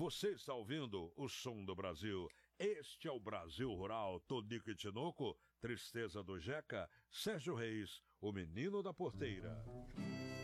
Você está ouvindo o som do Brasil. Este é o Brasil Rural, Tonico e Tinoco, Tristeza do Jeca, Sérgio Reis, o menino da porteira.